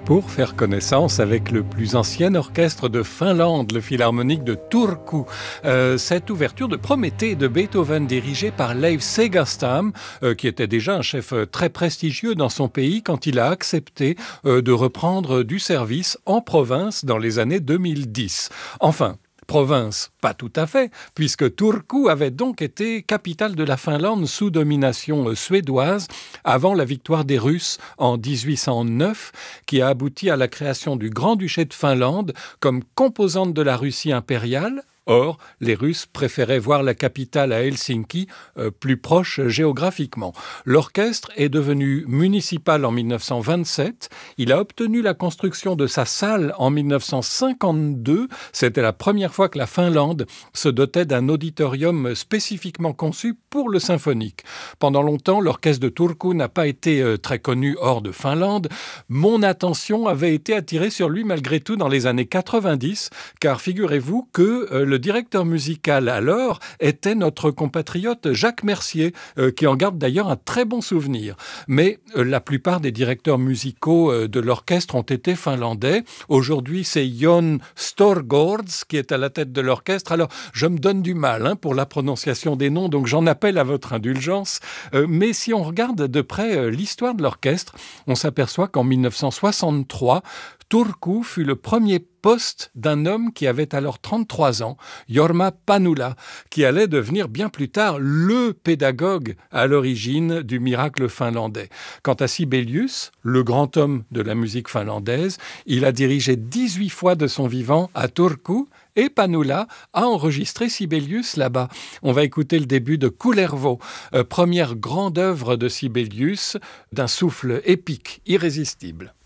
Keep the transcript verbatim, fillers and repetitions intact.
pour faire connaissance avec le plus ancien orchestre de Finlande, le Philharmonique de Turku. Euh, cette ouverture de Prométhée de Beethoven, dirigée par Leif Segerstam, euh, qui était déjà un chef très prestigieux dans son pays quand il a accepté euh, de reprendre du service en province dans les années deux mille dix. Enfin, province, pas tout à fait, puisque Turku avait donc été capitale de la Finlande sous domination suédoise avant la victoire des Russes en dix-huit cent neuf, qui a abouti à la création du Grand-Duché de Finlande comme composante de la Russie impériale. Or, les Russes préféraient voir la capitale à Helsinki, euh, plus proche géographiquement. L'orchestre est devenu municipal en mille neuf cent vingt-sept. Il a obtenu la construction de sa salle en mille neuf cent cinquante-deux. C'était la première fois que la Finlande se dotait d'un auditorium spécifiquement conçu pour le symphonique. Pendant longtemps, l'orchestre de Turku n'a pas été euh, très connu hors de Finlande. Mon attention avait été attirée sur lui malgré tout dans les années quatre-vingt-dix, car figurez-vous que euh, le Le directeur musical alors était notre compatriote Jacques Mercier, euh, qui en garde d'ailleurs un très bon souvenir. Mais euh, la plupart des directeurs musicaux euh, de l'orchestre ont été finlandais. Aujourd'hui, c'est Jon Storgårds qui est à la tête de l'orchestre. Alors, je me donne du mal hein, pour la prononciation des noms, donc j'en appelle à votre indulgence. Euh, mais si on regarde de près euh, l'histoire de l'orchestre, on s'aperçoit qu'en mille neuf cent soixante-trois, Turku fut le premier poste d'un homme qui avait alors trente-trois ans, Jorma Panula, qui allait devenir bien plus tard le pédagogue à l'origine du miracle finlandais. Quant à Sibelius, le grand homme de la musique finlandaise, il a dirigé dix-huit fois de son vivant à Turku et Panula a enregistré Sibelius là-bas. On va écouter le début de Kullervo, euh, première grande œuvre de Sibelius, d'un souffle épique, irrésistible.